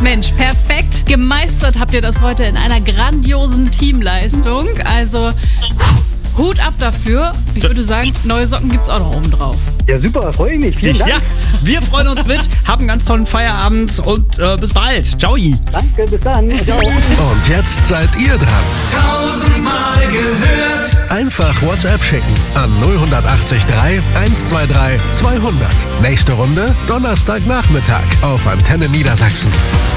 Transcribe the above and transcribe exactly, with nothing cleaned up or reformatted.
Mensch, perfekt gemeistert habt ihr das heute in einer grandiosen Teamleistung. Also Hut ab dafür. Ich würde sagen, neue Socken gibt's auch noch oben drauf. Ja, super, freue ich mich. Vielen Dank. Ja, wir freuen uns mit, haben einen ganz tollen Feierabend und äh, bis bald. Ciao. Danke, bis dann. Ciao. Und jetzt seid ihr dran. Tausendmal gehört. Einfach WhatsApp schicken an null acht drei eins zwei drei zweihundert. Nächste Runde Donnerstagnachmittag auf Antenne Niedersachsen.